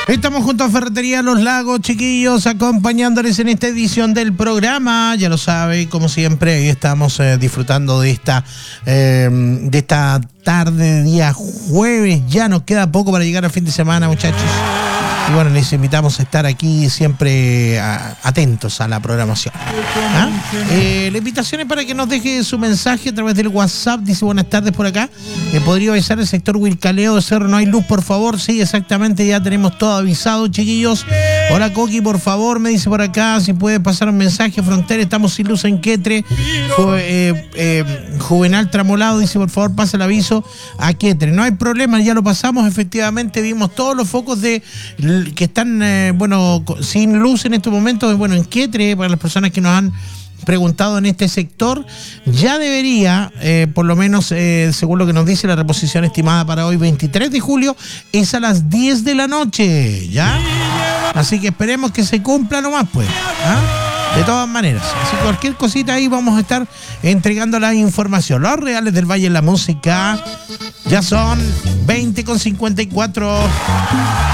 Estamos junto a Ferretería Los Lagos, chiquillos, acompañándoles en esta edición del programa. Ya lo sabe, como siempre, ahí estamos disfrutando de esta tarde, día jueves. Ya nos queda poco para llegar al fin de semana, muchachos. Y bueno, les invitamos a estar aquí siempre atentos a la programación. ¿Ah? La invitación es para que nos deje su mensaje a través del WhatsApp. Dice buenas tardes por acá. ¿Podría avisar el sector Huilcaleo de Cerro No Hay Luz, por favor? Sí, exactamente, ya tenemos todo avisado, chiquillos. Hola, Coqui, por favor, me dice por acá, si puede pasar un mensaje. Frontera, estamos sin luz en Quetre. Juvenal Tramolado dice, por favor, pasa el aviso a Quetre. No hay problema, ya lo pasamos, efectivamente, vimos todos los focos que están, sin luz en estos momentos, en Quetre, para las personas que nos han preguntado en este sector, ya debería, por lo menos según lo que nos dice la reposición estimada para hoy, 23 de julio, es a las 10 de la noche, ¿ya? Así que esperemos que se cumpla nomás, pues, ¿ah? De todas maneras, así que cualquier cosita ahí vamos a estar entregando la información. Los Reales del Valle en la música, ya son 20:54.